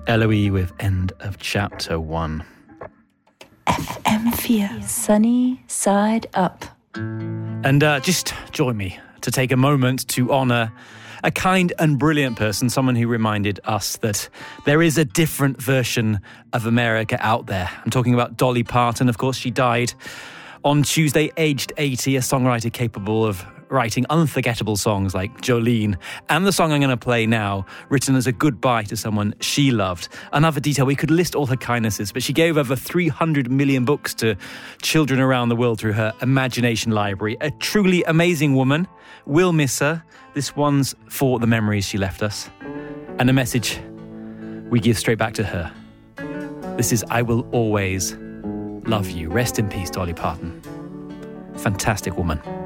Eloise with End of Chapter 1. FM4, Sunny Side Up. And just join me to take a moment to honour a kind and brilliant person, someone who reminded us that there is a different version of America out there. I'm talking about Dolly Parton. Of course, she died on Tuesday, aged 80, a songwriter capable of writing unforgettable songs like Jolene, and the song I'm going to play now, written as a goodbye to someone she loved. Another detail, we could list all her kindnesses, but she gave over 300 million books to children around the world through her imagination library. A truly amazing woman. We'll miss her. This one's for the memories she left us, and a message we give straight back to her. This is I Will Always Love You. Rest in peace, Dolly Parton. Fantastic woman.